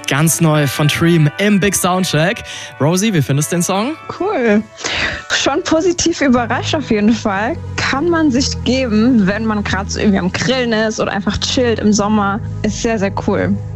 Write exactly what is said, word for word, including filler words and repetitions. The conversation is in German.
Ganz neu von Dream im Big Soundcheck. Rosie, wie findest du den Song? Cool. Schon positiv überrascht auf jeden Fall. Kann man sich geben, wenn man gerade so irgendwie am Grillen ist oder einfach chillt im Sommer. Ist sehr, sehr cool.